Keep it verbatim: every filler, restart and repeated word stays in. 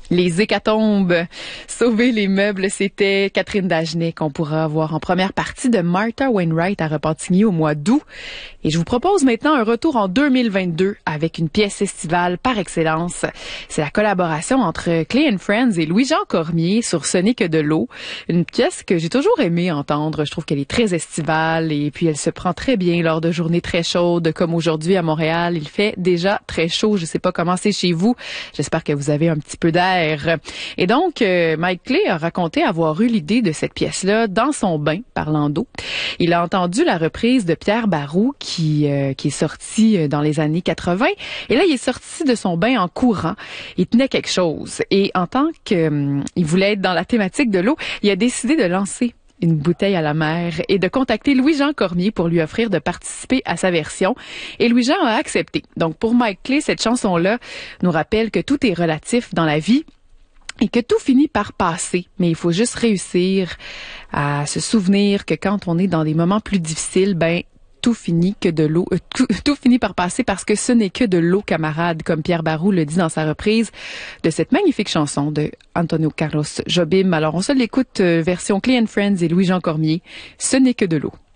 Les hécatombes, sauver les meubles, c'était Catherine Dagenet qu'on pourra voir en première partie de Martha Wainwright à Repentigny au mois d'août. Et je vous propose maintenant un retour en deux mille vingt-deux avec une pièce estivale par excellence. C'est la collaboration entre Clay and Friends et Louis-Jean Cormier sur Ce n'est que de l'eau. Une pièce que j'ai toujours aimé entendre. Je trouve qu'elle est très estivale et puis elle se prend très bien lors de journées très chaudes comme aujourd'hui à Montréal. Il fait déjà très chaud. Je sais pas comment c'est chez vous. J'espère que vous avez un petit peu d'air. Et donc, euh, Mike Clay a raconté avoir eu l'idée de cette pièce-là dans son bain, parlant d'eau. Il a entendu la reprise de Pierre Barroux qui, euh, qui est sortie dans les années quatre-vingts. Et là, il est sorti de son bain en courant. Il tenait quelque chose. Et en tant qu'il euh, voulait être dans la thématique de l'eau, il a décidé de lancer une bouteille à la mer et de contacter Louis-Jean Cormier pour lui offrir de participer à sa version. Et Louis-Jean a accepté. Donc, pour Mike Clay, cette chanson-là nous rappelle que tout est relatif dans la vie et que tout finit par passer. Mais il faut juste réussir à se souvenir que quand on est dans des moments plus difficiles, ben, tout finit que de l'eau, euh, tout, tout finit par passer parce que ce n'est que de l'eau, camarade, comme Pierre Barroux le dit dans sa reprise de cette magnifique chanson de Antonio Carlos Jobim. Alors, on se l'écoute, euh, version Clay and Friends et Louis-Jean Cormier. Ce n'est que de l'eau.